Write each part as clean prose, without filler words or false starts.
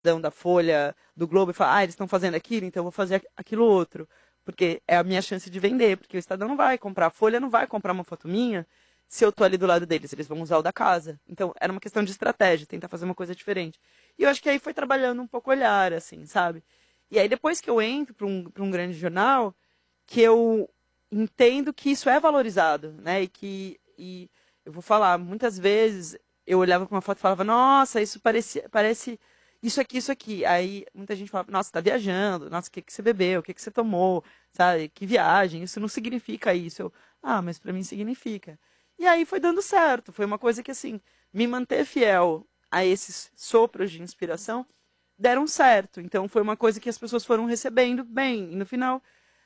da Folha, do Globo, e fala, eles estão fazendo aquilo, então eu vou fazer aquilo outro. Porque é a minha chance de vender, porque o Estadão não vai comprar, a Folha não vai comprar uma foto minha se eu tô ali do lado deles, eles vão usar o da casa. Então, era uma questão de estratégia, tentar fazer uma coisa diferente. E eu acho que aí foi trabalhando um pouco o olhar, assim, sabe? E aí, depois que eu entro para um grande jornal, que eu entendo que isso é valorizado, né? E eu vou falar, muitas vezes eu olhava para uma foto e falava, nossa, isso parece isso aqui, isso aqui. Aí muita gente falava, nossa, você tá viajando, nossa, o que que você bebeu, o que que você tomou, sabe? Que viagem, isso não significa isso. Mas para mim significa. E aí foi dando certo, foi uma coisa que assim, me manter fiel a esses sopros de inspiração deram certo. Então foi uma coisa que as pessoas foram recebendo bem. E no final,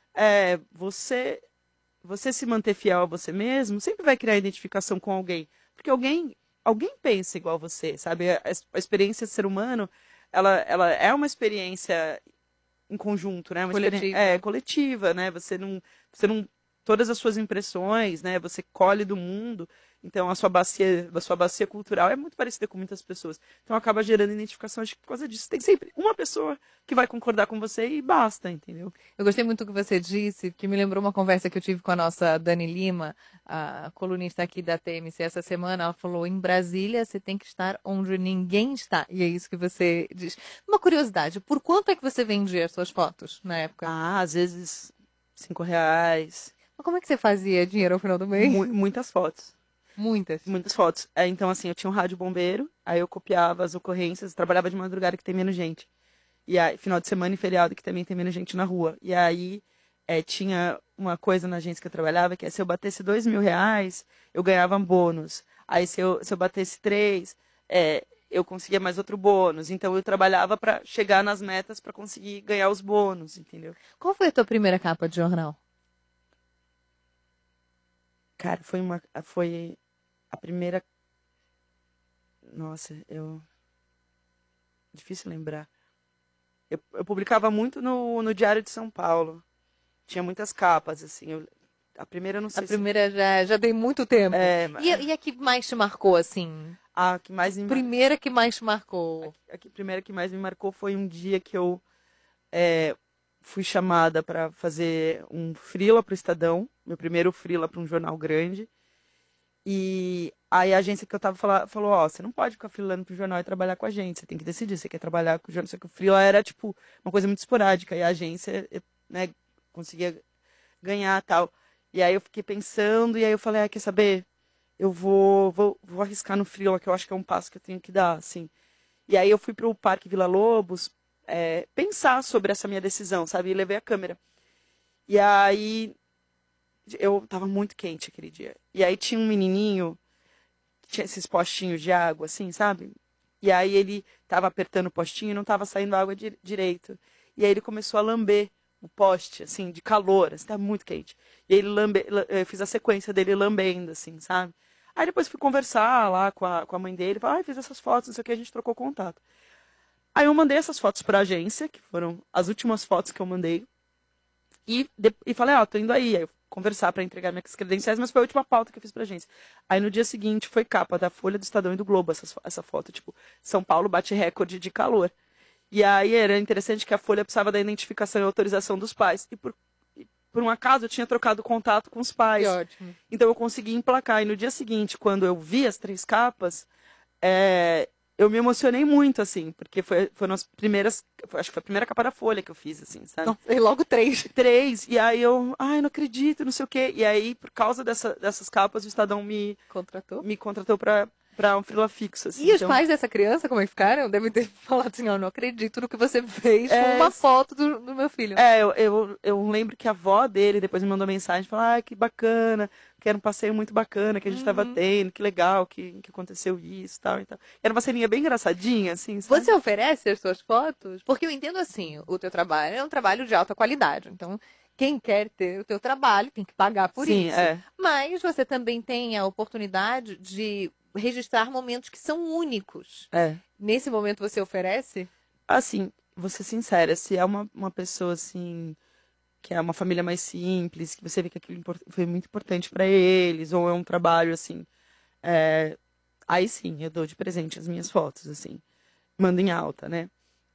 você se manter fiel a você mesmo sempre vai criar identificação com alguém. Porque alguém pensa igual você, sabe? A experiência de ser humano, ela é uma experiência em conjunto, né? Uma Coletiva. coletiva, né? Você não, todas as suas impressões, né? Você colhe do mundo. Então a sua bacia cultural é muito parecida com muitas pessoas. Então acaba gerando identificação. Acho que por causa disso tem sempre uma pessoa que vai concordar com você e basta, entendeu? Eu gostei muito do que você disse, que me lembrou uma conversa que eu tive com a nossa Dani Lima, a colunista aqui da TMC essa semana. Ela falou, em Brasília você tem que estar onde ninguém está. E é isso que você diz. Uma curiosidade, por quanto é que você vendia as suas fotos na época? Às vezes R$ 5. Mas como é que você fazia dinheiro ao final do mês? Muitas fotos. Muitas. Muitas fotos. Então, assim, eu tinha um rádio bombeiro, aí eu copiava as ocorrências, trabalhava de madrugada que tem menos gente. E aí, final de semana e feriado que também tem menos gente na rua. E aí, tinha uma coisa na agência que eu trabalhava, que é se eu batesse R$ 2.000, eu ganhava bônus. Aí, se eu batesse 3, eu conseguia mais outro bônus. Então, eu trabalhava para chegar nas metas para conseguir ganhar os bônus, entendeu? Qual foi a tua primeira capa de jornal? Cara, foi a primeira. Nossa, difícil lembrar. Eu publicava muito no Diário de São Paulo. Tinha muitas capas, assim. A primeira eu não sei A primeira já tem muito tempo. E a que mais te marcou, assim? A que mais me Primeira que mais te marcou? primeira que mais me marcou foi um dia que eu fui chamada para fazer um freela para o Estadão. Meu primeiro freela para um jornal grande. E aí a agência que eu tava falou, você não pode ficar freelando pro jornal e trabalhar com a gente, você tem que decidir, você quer trabalhar com o jornal, só que o freela era, tipo, uma coisa muito esporádica, e a agência, né, conseguia ganhar tal. E aí eu fiquei pensando, e aí eu falei, quer saber? Eu vou arriscar no freela, que eu acho que é um passo que eu tenho que dar, assim. E aí eu fui pro Parque Vila Lobos, pensar sobre essa minha decisão, sabe? E levei a câmera. E aí eu tava muito quente aquele dia. E aí tinha um menininho, que tinha esses postinhos de água, assim, sabe? E aí ele tava apertando o postinho e não tava saindo água direito. E aí ele começou a lamber o poste, assim, de calor, assim, tava muito quente. E aí eu fiz a sequência dele lambendo, assim, sabe? Aí depois fui conversar lá com a mãe dele, falei, fiz essas fotos, não sei o que, a gente trocou contato. Aí eu mandei essas fotos pra agência, que foram as últimas fotos que eu mandei. E falei, tô indo aí. Aí eu conversar para entregar minhas credenciais, mas foi a última pauta que eu fiz pra agência. Aí no dia seguinte foi capa da Folha, do Estadão e do Globo essa foto, tipo, São Paulo bate recorde de calor. E aí era interessante que a Folha precisava da identificação e autorização dos pais. E por um acaso eu tinha trocado contato com os pais. Que ótimo. Então eu consegui emplacar. E no dia seguinte, quando eu vi as 3 capas, eu me emocionei muito, assim, porque foram as primeiras, acho que foi a primeira capa da Folha que eu fiz, assim, sabe? Não, e logo 3. 3, e aí eu, não acredito, não sei o quê. E aí, por causa dessas capas, o Estadão me contratou pra um freela fixo, assim. E os pais dessa criança, como é que ficaram? Devem ter falado assim, não acredito no que você fez com uma foto do meu filho. Eu lembro que a avó dele depois me mandou mensagem, falou, que bacana, que era um passeio muito bacana que a gente estava tendo, que legal que aconteceu isso, tal e tal. Era uma ceninha bem engraçadinha, assim, sabe? Você oferece as suas fotos? Porque eu entendo assim, o teu trabalho é um trabalho de alta qualidade, então quem quer ter o teu trabalho tem que pagar por Sim, isso. Mas você também tem a oportunidade de registrar momentos que são únicos. Nesse momento você oferece? Assim, vou ser sincera, se é uma pessoa assim, que é uma família mais simples, que você vê que aquilo foi muito importante para eles, ou é um trabalho assim, aí sim, eu dou de presente as minhas fotos, assim, mando em alta, né?